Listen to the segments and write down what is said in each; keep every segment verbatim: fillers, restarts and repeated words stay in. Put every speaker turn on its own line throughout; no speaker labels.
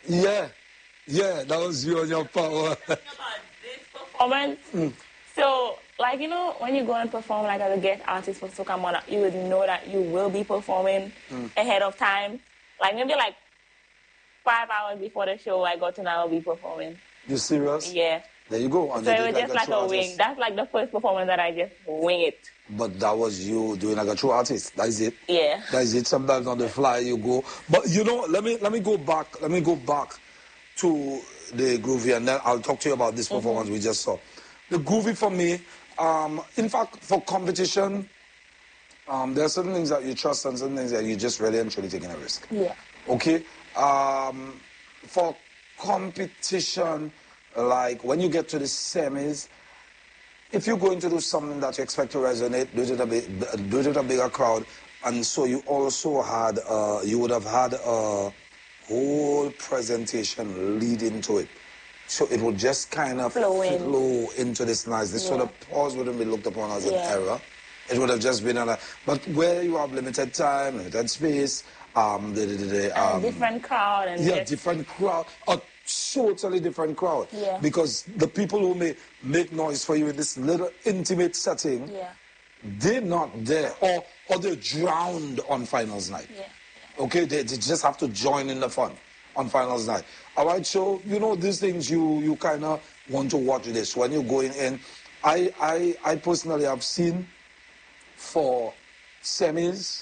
Yeah, yeah, that was you and your power.
About this performance. Mm. So, like, you know, when you go and perform, like, as a guest artist for Soca Monarch, you would know that you will be performing mm. ahead of time. Like, maybe, like, five hours before the show, I got to know I'll be performing.
You serious?
Yeah.
There you go. And
so
it
was
like
just
a
like a
artist.
wing. That's like the first performance that I just wing it.
But that was you doing like a true artist. That is it.
Yeah.
That is it. Sometimes on the fly you go. But you know, let me let me go back. Let me go back to the Groovy, and then I'll talk to you about this performance mm-hmm. we just saw. The Groovy for me, um, in fact, for competition, um, there are certain things that you trust and certain things that you just really and truly taking a risk.
Yeah.
Okay. Um, for competition, like when you get to the semis, if you're going to do something that you expect to resonate, do it with a, big, do it with a bigger crowd, and so you also had, uh, you would have had a whole presentation leading to it. So it would just kind of
flow, in.
flow into this nice. This yeah. sort of pause wouldn't be looked upon as yeah. an error. It would have just been a, but where you have limited time, limited space, um, the, the, the, um,
and a different crowd, and
yeah,
just...
different crowd, a totally different crowd.
Yeah.
Because the people who may make noise for you in this little intimate setting,
yeah.
they're not there, or or they're drowned on finals night.
Yeah.
Okay, they, they just have to join in the fun on finals night. All right, so you know these things you you kind of want to watch this when you're going in. I I I personally have seen for semis.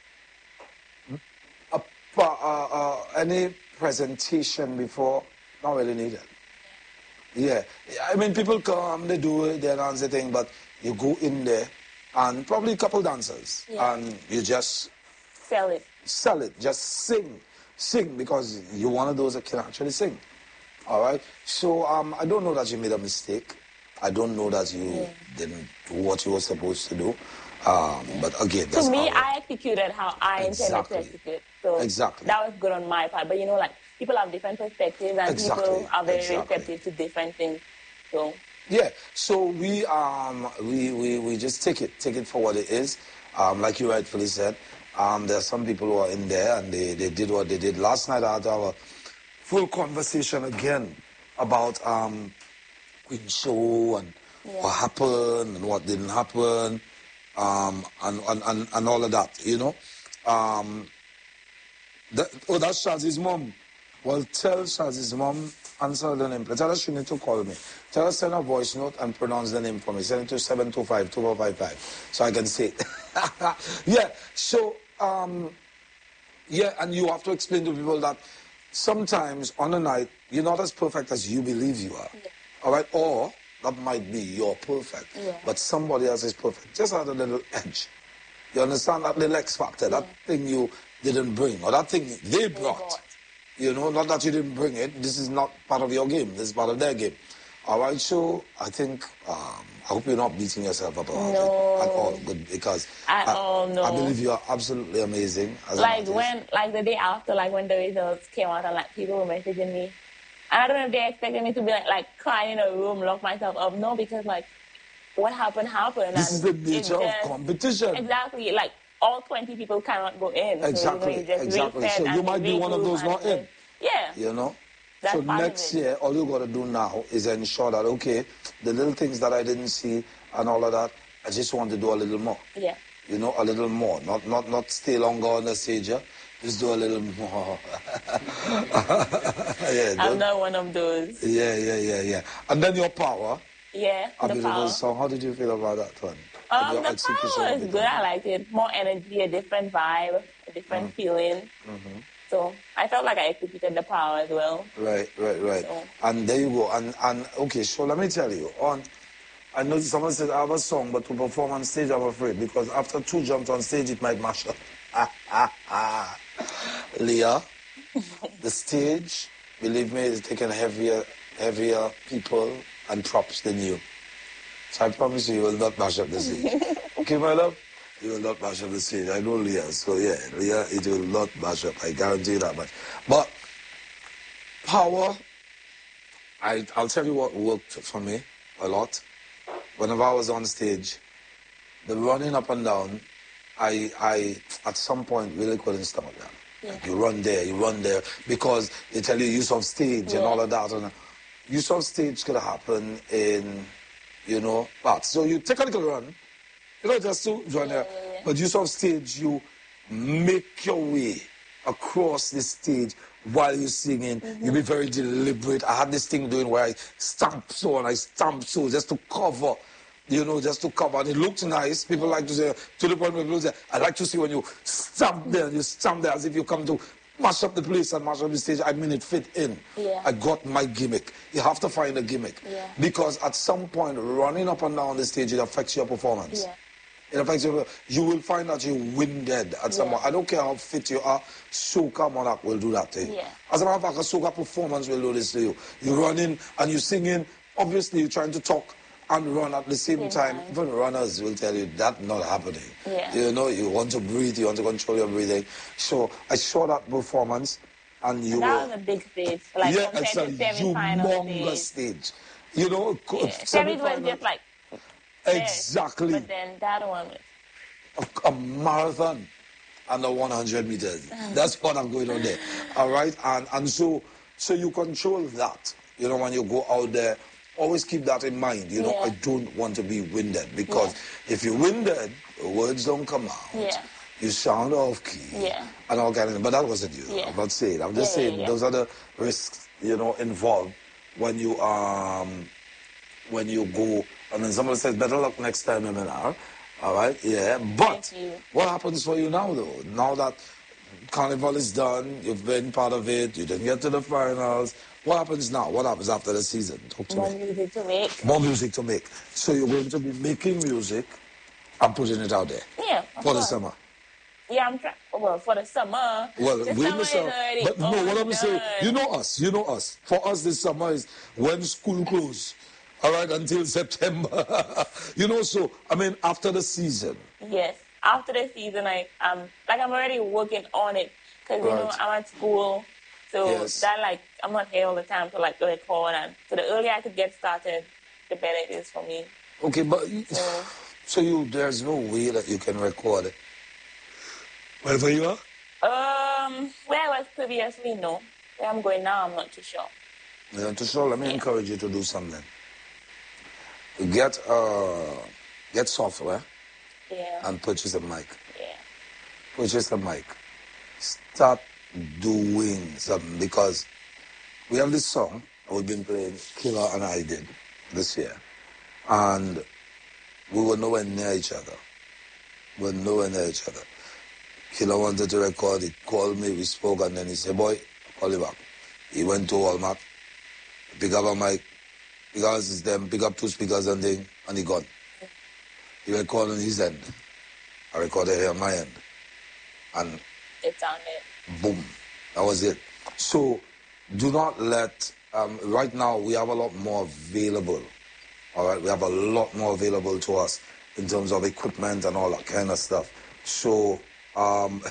A, uh, uh, any presentation before, not really needed. Yeah, I mean, people come, they do it, they announce the thing, but you go in there and probably a couple dancers, yeah. and you just
sell it.
Sell it, just sing, sing, because you're one of those that can actually sing. All right, so um, I don't know that you made a mistake. I don't know that you yeah. didn't do what you were supposed to do. Um, but again, that's
to me,
how
I executed how I
exactly.
intended to execute. So
exactly.
that was good on my part. But you know, like people have different perspectives, and
exactly.
people are very
exactly.
receptive to different things. So
yeah, so we um we, we we just take it, take it for what it is. Um, like you rightfully said, um, there are some people who are in there and they, they did what they did. Last night I had to have a full conversation again about um Queen Show and yeah. what happened and what didn't happen. Um, and, and, and, and all of that, you know. Um, that, oh, that's Shazzy's mom. Well, tell Shazzy's mom, answer the name. Tell her she need to call me. Tell her send a voice note and pronounce the name for me. Send it to seven two five, two four five five so I can say it. yeah, so, um, yeah, and you have to explain to people that sometimes on a night, you're not as perfect as you believe you are. Yeah. All right? Or that might be you're perfect,
yeah.
but somebody else is perfect. Just add a little edge. You understand that little X factor,
yeah.
that thing you didn't bring, or that thing they brought. You know, not that you didn't bring it. This is not part of your game. This is part of their game. All right, so I think, um, I hope you're not beating yourself up about
no.
it at all, but because
at
I,
all, no.
I believe you are absolutely amazing. As
like when, like the day after, like when the results came out, and like people were messaging me. And I don't know if they expected me to be like, like crying in a room, lock myself up. No, because like what happened happened.
This
and
is the nature
just,
of competition.
Exactly. Like all twenty people cannot go in.
Exactly.
So, you know, you
exactly. So you might be one of those not in.
Yeah.
You know.
That's
so next year, all you got to do now is ensure that okay, the little things that I didn't see and all of that, I just want to do a little more.
Yeah.
You know, a little more. Not not not stay longer on the stage. Yeah? Just do a little more.
yeah, I'm not one of those.
Yeah, yeah, yeah, yeah. And then your power.
Yeah,
a
the
beautiful
power.
song. How did you feel about that one?
Um, the power was good. I liked it. More energy, a different vibe, a different mm. feeling.
Mm-hmm.
So I felt like I executed the power as well.
Right, right, right. So. And there you go. And and okay, so let me tell you. On, I know someone said I have a song, but to perform on stage, I'm afraid because after two jumps on stage, it might mash up. Leah, the stage, believe me, is taking heavier, heavier people and props than you. So I promise you, you will not mash up the stage. Okay, my love? You will not mash up the stage. I know Leah, so yeah, Leah, it will not mash up. I guarantee you that much. But power, I, I'll tell you what worked for me a lot. Whenever I was on stage, the running up and down, I, I at some point really couldn't stomach that.
Yeah.
Like you run there, you run there, because they tell you use of stage
Yeah.
and all of that. And use of stage could happen in, you know, parts. So you take a little run, you know, just to run
Yeah,
there.
yeah, yeah.
But use of stage, you make your way across the stage while you're singing.
Mm-hmm.
You be very deliberate. I had this thing doing where I stamp so and I stamp so just to cover, you know, just to cover. And it looked nice. People like to say, to the point where people say, I like to see when you stamp there, you stamp there as if you come to mash up the place and mash up the stage. I mean, it fit in.
Yeah.
I got my gimmick. You have to find a gimmick.
Yeah.
Because at some point, running up and down the stage, it affects your performance.
Yeah.
It affects you. You will find that you're winded at some
Yeah.
point. I don't care how fit you are, Soca Monarch will do that to you.
Yeah.
As a matter of fact, a Soca performance will do this to you. You're running and you're singing. Obviously, you're trying to talk and run at the same
Same
time.
time.
Even runners will tell you that's not happening.
Yeah.
You know, you want to breathe, you want to control your breathing. So I saw that performance, and you
And that
were...
was a big stage. Like,
yeah,
compared
it's a
to semi-final
humongous
stage.
stage. You know, co-
Yeah. Semis was
semi-final-
just like, there.
Exactly.
But then that one was...
a, a marathon under one hundred meters. That's what I'm going on there. All right? And and so so you control that. You know, when you go out there, always keep that in mind. You know,
Yeah.
I don't want to be winded, because if you're winded, the words don't come out.
Yeah.
You sound off key.
Yeah.
And all kind of, but that wasn't you.
Yeah.
I'm not saying. I'm just
Yeah, yeah,
saying
yeah.
those are the risks, you know, involved when you um when you go. And then somebody says, better luck next time, M N R. All right, yeah. But
Thank you.
what happens for you now, though? Now that Carnival is done, you've been part of it, you didn't get to the finals. What happens now? What happens after the season? Talk to
More
me.
music to make.
More music to make. So you're going to be making music and putting it out there
Yeah. of
for the
course.
summer.
Yeah, I'm trying. Well, for the summer.
Well,
the
we in
summer
the
is
summer.
already
But no, what I'm
all
saying,
done.
you know us, you know us. For us, this summer is when school closes. All right, until September. You know, so, I mean, after the season.
Yes. After the season, I um like I'm already working on it, because you know
Right.
I'm at school, so
Yes.
that like I'm not here all the time to like record, and so the earlier I could get started, the better it is for me.
Okay, but
So-
so you there's no way that you can record it wherever you are?
Um, where I was previously, no. Where I'm going now, I'm not too sure.
Yeah, to show, let me
Yeah.
encourage you to do something. Get uh get software
Yeah.
and purchase a mic.
yeah.
Purchase a mic. Start doing something, because we have this song we've been playing, Killer and I did this year, and we were nowhere near each other. We were nowhere near each other. Killer wanted to record, he called me, we spoke, and then he said, boy, call you back. He went to Walmart, pick up a mic, pick up a system, pick up two speakers and thing, and he gone. He recorded on his end. I recorded here on my end. And
It's on it.
boom, that was it. So do not let, um, right now we have a lot more available. All right, we have a lot more available to us in terms of equipment and all that kind of stuff. So um,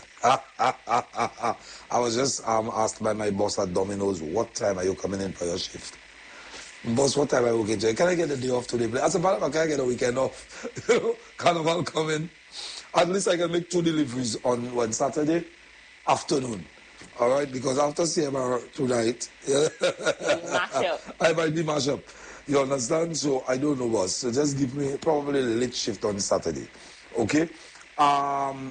I was just um, asked by my boss at Domino's, what time are you coming in for your shift? Boss, what time are you working today? Can I get a day off today? As a matter of fact, can I get a weekend off? Carnival coming. At least I can make two deliveries on one Saturday afternoon. All right, because after C M R tonight,
Mash up.
I might be mash up. You understand? So I don't know, boss. So just give me probably a late shift on Saturday. Okay? Um,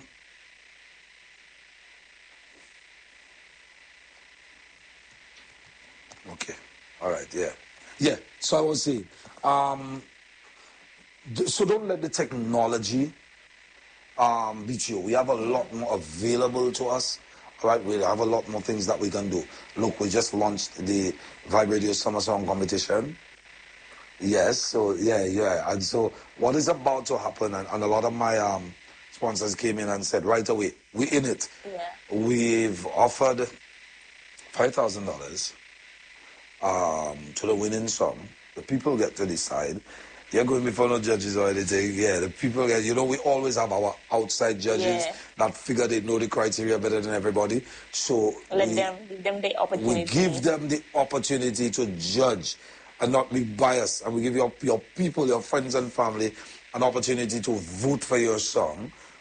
okay. All right, yeah. Yeah, so I was saying, um, d- so don't let the technology um, beat you. We have a lot more available to us. All right, we have a lot more things that we can do. Look, we just launched the Vibe Radio Summer Song Competition. Yes, so yeah, yeah. And so what is about to happen, and, and a lot of my um, sponsors came in and said, right away, we in it.
Yeah.
We've offered five thousand dollars um, to the winning song. The people get to decide. You're going before no judges or anything. Yeah, the people get, you know, we always have our outside judges
Yeah.
that figure they know the criteria better than everybody. So
Let
we,
them give them the opportunity.
we give them the opportunity to judge and not be biased. And we give your, your people, your friends and family, an opportunity to vote for your song.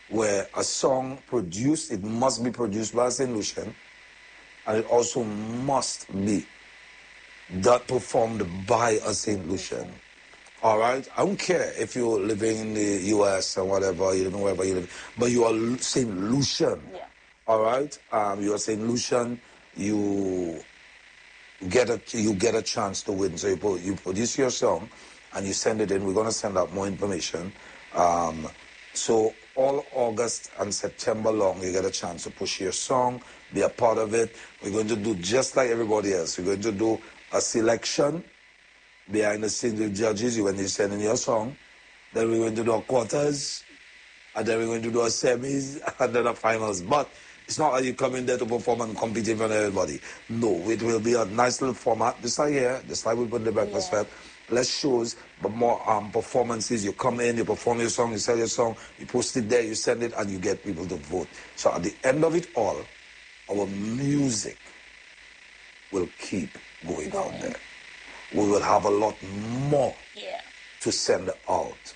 where a song produced, it must be produced by Saint Lucian, and it also must be that performed by a Saint Lucian. All right? I don't care if you're living in the U S or whatever, you don't know wherever you live, but you are Saint Lucian.
Yeah.
All right? Um, you are Saint Lucian, you get a you get a chance to win. So you put, you produce your song and you send it in. We're going to send out more information. Um, so all August and September long, you get a chance to push your song, be a part of it. We're going to do just like everybody else. We're going to do a selection behind the scenes with judges when you send in your song. Then we're going to do a quarters, and then we're going to do a semis, and then a finals. But it's not like you come in there to perform and compete in front of everybody. No, it will be a nice little format. Just like here, just like we put in the Breakfast
Yeah.
Fest. Less shows, but more um, performances. You come in, you perform your song, you sell your song, you post it there, you send it, and you get people to vote. So at the end of it all, our music will keep going out there. We will have a lot more
Yeah.
to send out,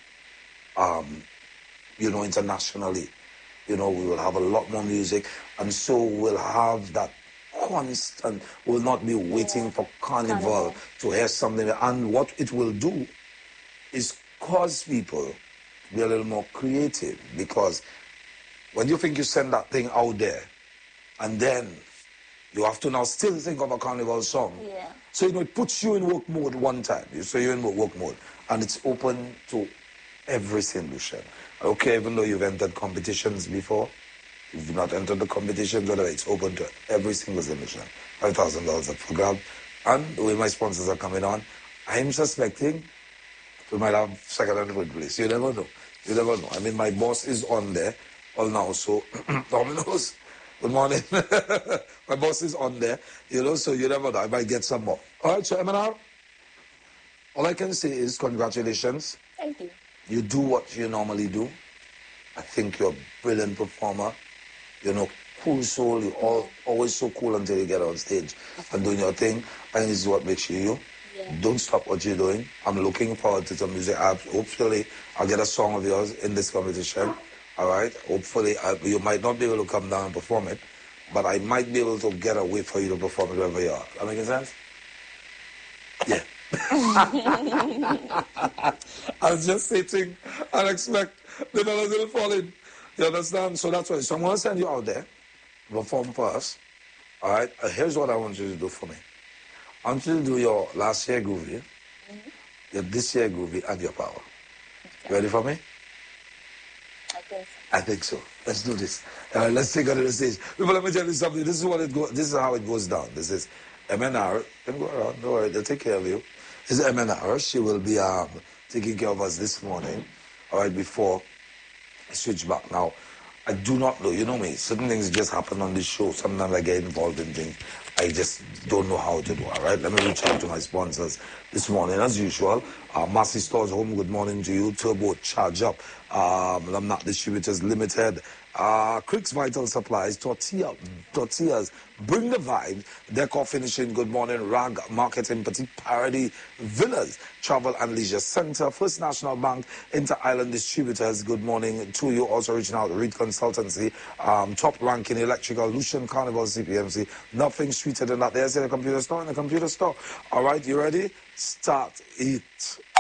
um, you know, internationally. You know, we will have a lot more music, and so we'll have that constant, we'll not be waiting
Yeah.
for carnival,
Carnival.
to hear something. And what it will do is cause people to be a little more creative, because when you think you send that thing out there, and then you have to now still think of a carnival song.
Yeah.
So, you know, it puts you in work mode one time. You say you're in work mode. And it's open to every Saint Lucian. Okay, even though you've entered competitions before, you've not entered the competitions, whatever, it's open to every single Saint Lucian. five thousand dollars up for grab. And the way my sponsors are coming on, I'm suspecting we might have second and third place. You never know. You never know. I mean, my boss is on there all now, so Domino's. Good morning. My boss is on there, you know, so you never know. I might get some more. All right, so M N R, all I can say is congratulations.
Thank you.
You do what you normally do. I think you're a brilliant performer. You know, cool soul. You're all, always so cool until you get on stage and doing your thing. I think this is what makes you you.
Yeah.
Don't stop what you're doing. I'm looking forward to some music. I, hopefully, I'll get a song of yours in this competition. All right? Hopefully, I, you might not be able to come down and perform it, but I might be able to get a way for you to perform it wherever you are. That making sense? Yeah. I was just sitting and expect the dollars will fall in. You understand? So that's why. So I'm going to send you out there, perform for us. All right? Uh, here's what I want you to do for me. I want you to do your last year groovy, mm-hmm. your this year groovy, and your power. Okay. You ready for me?
I think so.
I think so. Let's do this. All right, let's take her to the stage. People, let me tell you something. This is what it goes. This is how it goes down. This is M N R. Don't go around. Don't worry. They'll take care of you. This is M N R. She will be um, taking care of us this morning. All right, before I switch back. Now, I do not know. You know me. Certain things just happen on this show. Sometimes I get involved in things I just don't know how to do. All right, let me reach out to my sponsors this morning. As usual, uh, Massey Stores Home, good morning to you. Turbo Charge Up, um, Lamnat Distributors Limited, uh, Cricks Vital Supplies, Tortilla, Tortillas, Bring the Vibe, Decor Finishing, good morning. Rag Marketing, Petit Paradis Villas, Travel and Leisure Center, First National Bank, Inter-Island Distributors, good morning to you. Also reaching out to Reed Consultancy, um, Top Ranking Electrical, Lucian Carnival C P M C, nothing sweeter than that. There's in the computer store, in the computer store. All right, you ready? Start it.